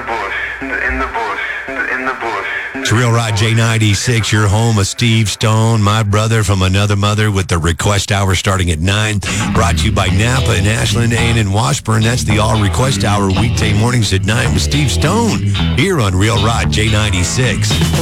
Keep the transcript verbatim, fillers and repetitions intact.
bush, in the, in the bush, in the, in the bush. It's Real Rod J ninety-six, your home of Steve Stone, my brother from another mother, with the request hour starting at nine. Brought to you by Napa and Ashland, A and N Washburn. That's the All Request Hour, weekday mornings at nine with Steve Stone here on Real Rod J ninety-six.